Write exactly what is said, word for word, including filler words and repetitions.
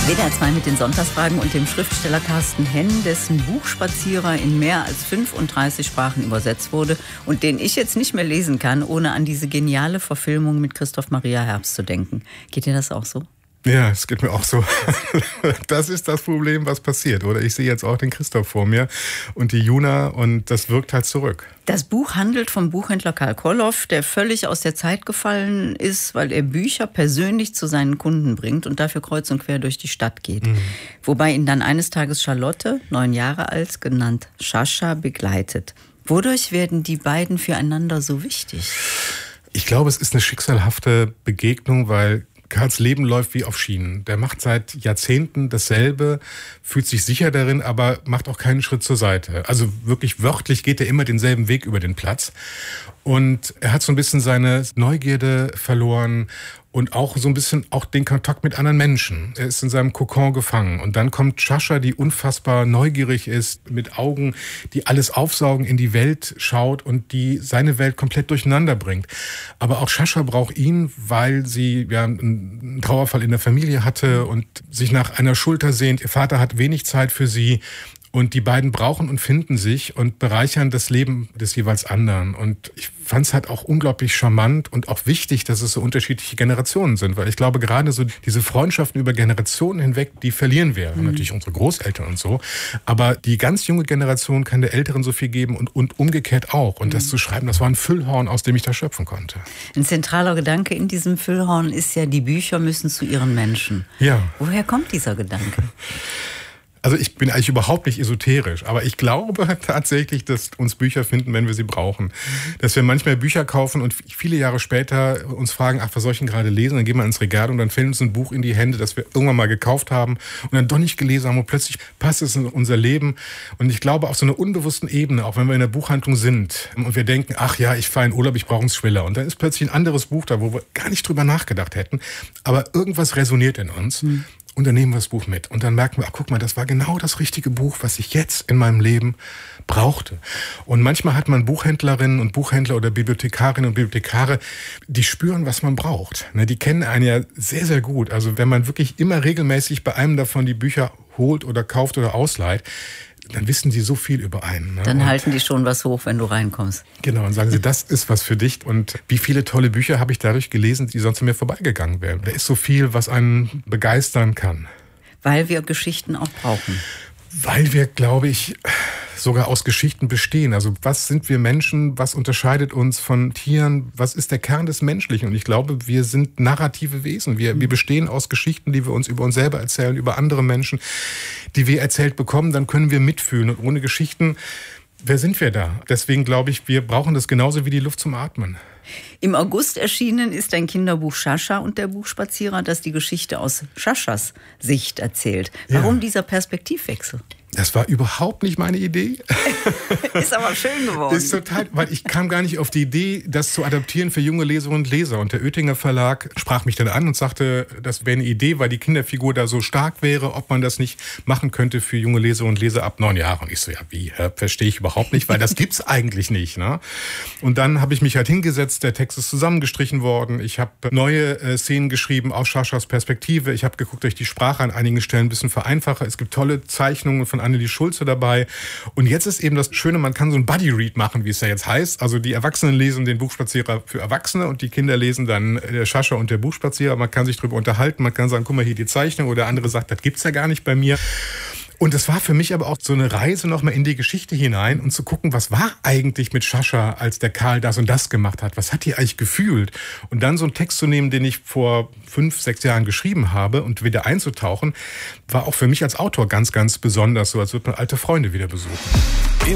W D R zwei mit den Sonntagsfragen und dem Schriftsteller Carsten Henn, dessen Buchspazierer in mehr als fünfunddreißig Sprachen übersetzt wurde und den ich jetzt nicht mehr lesen kann, ohne an diese geniale Verfilmung mit Christoph Maria Herbst zu denken. Geht dir das auch so? Ja, es geht mir auch so. Das ist das Problem, was passiert, oder? Ich sehe jetzt auch den Christoph vor mir und die Juna und das wirkt halt zurück. Das Buch handelt vom Buchhändler Karl Koloff, der völlig aus der Zeit gefallen ist, weil er Bücher persönlich zu seinen Kunden bringt und dafür kreuz und quer durch die Stadt geht. Mhm. Wobei ihn dann eines Tages Charlotte, neun Jahre alt, genannt Sascha, begleitet. Wodurch werden die beiden füreinander so wichtig? Ich glaube, es ist eine schicksalhafte Begegnung, weil Karls Leben läuft wie auf Schienen. Der macht seit Jahrzehnten dasselbe, fühlt sich sicher darin, aber macht auch keinen Schritt zur Seite. Also wirklich wörtlich geht er immer denselben Weg über den Platz. Und er hat so ein bisschen seine Neugierde verloren und auch so ein bisschen auch den Kontakt mit anderen Menschen. Er ist in seinem Kokon gefangen. Und dann kommt Sascha, die unfassbar neugierig ist, mit Augen, die alles aufsaugen, in die Welt schaut und die seine Welt komplett durcheinander bringt. Aber auch Sascha braucht ihn, weil sie ja einen Trauerfall in der Familie hatte und sich nach einer Schulter sehnt. Ihr Vater hat wenig Zeit für sie. Und die beiden brauchen und finden sich und bereichern das Leben des jeweils anderen. Und ich fand es halt auch unglaublich charmant und auch wichtig, dass es so unterschiedliche Generationen sind. Weil ich glaube, gerade so diese Freundschaften über Generationen hinweg, die verlieren wir. Mhm. Natürlich unsere Großeltern und so. Aber die ganz junge Generation kann der Älteren so viel geben und, und umgekehrt auch. Und mhm. das zu schreiben, das war ein Füllhorn, aus dem ich da schöpfen konnte. Ein zentraler Gedanke in diesem Füllhorn ist ja, die Bücher müssen zu ihren Menschen. Ja. Woher kommt dieser Gedanke? Also ich bin eigentlich überhaupt nicht esoterisch, aber ich glaube tatsächlich, dass uns Bücher finden, wenn wir sie brauchen. Dass wir manchmal Bücher kaufen und viele Jahre später uns fragen, ach, was soll ich denn gerade lesen? Dann gehen wir ins Regal und dann fällt uns ein Buch in die Hände, das wir irgendwann mal gekauft haben und dann doch nicht gelesen haben und plötzlich passt es in unser Leben. Und ich glaube, auf so einer unbewussten Ebene, auch wenn wir in der Buchhandlung sind und wir denken, ach ja, ich fahre in Urlaub, ich brauche einen Thriller. Und dann ist plötzlich ein anderes Buch da, wo wir gar nicht drüber nachgedacht hätten, aber irgendwas resoniert in uns. Mhm. Und dann nehmen wir das Buch mit. Und dann merken wir, ach guck mal, das war genau das richtige Buch, was ich jetzt in meinem Leben brauchte. Und manchmal hat man Buchhändlerinnen und Buchhändler oder Bibliothekarinnen und Bibliothekare, die spüren, was man braucht. Die kennen einen ja sehr, sehr gut. Also wenn man wirklich immer regelmäßig bei einem davon die Bücher holt oder kauft oder ausleiht, dann wissen die so viel über einen. Ne? Dann und halten die schon was hoch, wenn du reinkommst. Genau, und sagen sie, das ist was für dich. Und wie viele tolle Bücher habe ich dadurch gelesen, die sonst an mir vorbeigegangen wären. Da ist so viel, was einen begeistern kann. Weil wir Geschichten auch brauchen. Weil wir, glaube ich, sogar aus Geschichten bestehen. Also was sind wir Menschen? Was unterscheidet uns von Tieren? Was ist der Kern des Menschlichen? Und ich glaube, wir sind narrative Wesen. Wir, wir bestehen aus Geschichten, die wir uns über uns selber erzählen, über andere Menschen, die wir erzählt bekommen. Dann können wir mitfühlen. Und ohne Geschichten, wer sind wir da? Deswegen glaube ich, wir brauchen das genauso wie die Luft zum Atmen. Im August erschienen ist ein Kinderbuch Sascha und der Buchspazierer, das die Geschichte aus Saschas Sicht erzählt. Warum ja. dieser Perspektivwechsel? Das war überhaupt nicht meine Idee. Ist aber schön geworden. Ist total, weil ich kam gar nicht auf die Idee, das zu adaptieren für junge Leserinnen und Leser. Und der Oetinger Verlag sprach mich dann an und sagte, das wäre eine Idee, weil die Kinderfigur da so stark wäre, ob man das nicht machen könnte für junge Leserinnen und Leser ab neun Jahren. Und ich so, ja, wie, verstehe ich überhaupt nicht, weil das gibt's eigentlich nicht. Ne? Und dann habe ich mich halt hingesetzt, der Text ist zusammengestrichen worden. Ich habe neue äh, Szenen geschrieben aus Saschas Perspektive. Ich habe geguckt, dass ich die Sprache an einigen Stellen ein bisschen vereinfache. Es gibt tolle Zeichnungen von Annelie Schulze dabei. Und jetzt ist eben das Schöne, man kann so ein Buddy-Read machen, wie es ja jetzt heißt. Also die Erwachsenen lesen den Buchspazierer für Erwachsene und die Kinder lesen dann der Sascha und der Buchspazierer. Man kann sich darüber unterhalten, man kann sagen, guck mal hier die Zeichnung, oder der andere sagt, das gibt's ja gar nicht bei mir. Und das war für mich aber auch so eine Reise nochmal in die Geschichte hinein und zu gucken, was war eigentlich mit Sascha, als der Karl das und das gemacht hat? Was hat die eigentlich gefühlt? Und dann so einen Text zu nehmen, den ich vor fünf, sechs Jahren geschrieben habe und wieder einzutauchen, war auch für mich als Autor ganz, ganz besonders, so als würde man alte Freunde wieder besuchen.